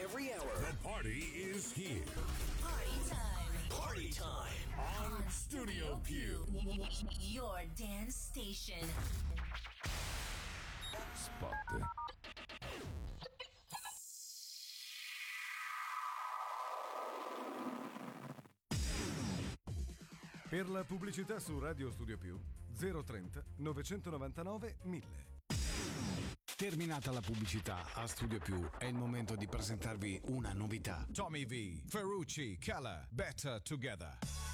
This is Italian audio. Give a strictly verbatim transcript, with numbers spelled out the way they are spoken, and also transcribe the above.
every hour. The party is here. Party time. Party time. On Studio Più. Your dance station. Spot. Per la pubblicità su Radio Studio Più zero trenta novecentonovantanove mille. Terminata la pubblicità, a Studio Più è il momento di presentarvi una novità. Tommy V, Ferrucci, Keller, Better Together.